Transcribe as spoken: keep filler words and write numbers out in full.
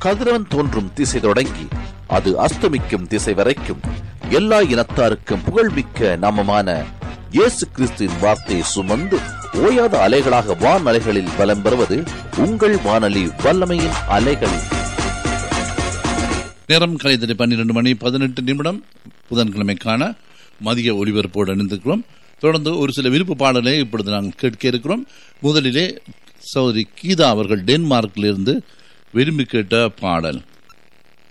கதிரவன் தோன்றும் திசை தொடங்கி அது அஸ்தமிக்கும் திசை வரைக்கும் எல்லா இனத்தாருக்கும் புகழ்மிக்க நாமமான இயேசு கிறிஸ்துவின் வார்த்தையை சுமந்து ஓயாத அலைகளாக வான் அலைகளில் பலம் பெறுவது உங்கள் வானொலி வல்லமையின் அலைகள். நேரம் கலைத்தறி பன்னிரண்டு மணி பதினெட்டு நிமிடம் புதன்கிழமைக்கான மதிய ஒலிபரப்போடு அணிந்திருக்கிறோம். தொடர்ந்து ஒரு சில விருப்ப பாடலை இப்பொழுது நாங்கள் கேட்க இருக்கிறோம். முதலிலே சகோதரி கீதா அவர்கள் டென்மார்க்கிலிருந்து விரும்பி கேட்ட பாடல்.